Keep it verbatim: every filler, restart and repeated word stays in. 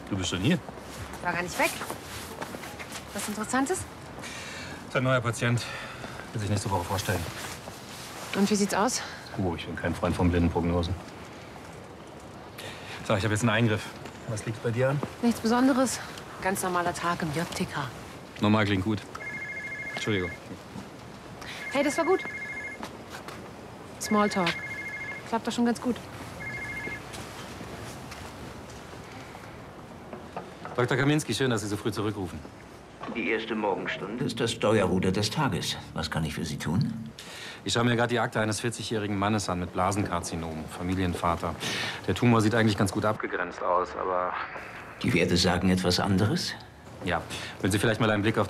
Du bist schon hier? Ich war gar nicht weg. Was Interessantes? Das ist ein neuer Patient. Will sich nächste Woche vorstellen. Und wie sieht's aus? Oh, ich bin kein Freund von blinden Prognosen. Sag, ich habe jetzt einen Eingriff. Was liegt bei dir an? Nichts Besonderes. Ganz normaler Tag im J T K. Normal klingt gut. Entschuldigung. Hey, das war gut. Smalltalk. Klappt doch schon ganz gut. Doktor Kaminski, schön, dass Sie so früh zurückrufen. Die erste Morgenstunde ist das Steuerruder des Tages. Was kann ich für Sie tun? Ich schaue mir gerade die Akte eines vierzigjährigen Mannes an mit Blasenkarzinom, Familienvater. Der Tumor sieht eigentlich ganz gut abgegrenzt aus, aber... Die Werte sagen etwas anderes? Ja, wenn Sie vielleicht mal einen Blick auf